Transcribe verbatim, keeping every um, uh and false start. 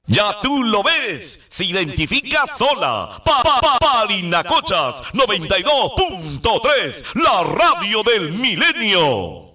Ya tú lo ves, se identifica sola. Pa, pa, pa, Parinacochas noventa y dos punto tres, la radio del milenio.